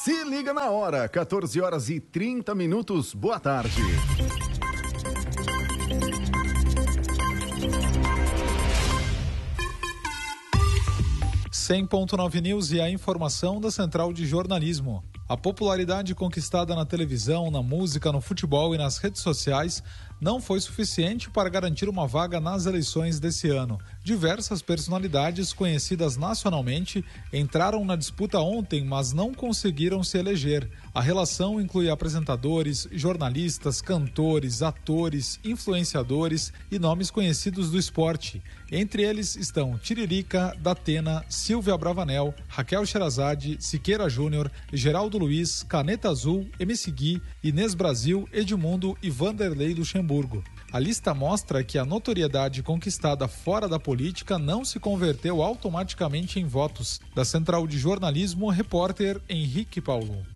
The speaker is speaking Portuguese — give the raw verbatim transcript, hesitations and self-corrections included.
Se liga na hora, quatorze horas e trinta minutos. Boa tarde. cem ponto nove News e a informação da Central de Jornalismo. A popularidade conquistada na televisão, na música, no futebol e nas redes sociais não foi suficiente para garantir uma vaga nas eleições desse ano. Diversas personalidades conhecidas nacionalmente entraram na disputa ontem, mas não conseguiram se eleger. A relação inclui apresentadores, jornalistas, cantores, atores, influenciadores e nomes conhecidos do esporte. Entre eles estão Tiririca, Datena, Silvia Bravanel, Raquel Sherazade, Siqueira Júnior, Geraldo Luiz, Caneta Azul, M C Gui, Inês Brasil, Edmundo e Vanderlei Luxemburgo. A lista mostra que a notoriedade conquistada fora da política não se converteu automaticamente em votos. Da Central de Jornalismo, repórter Henrique Paulo.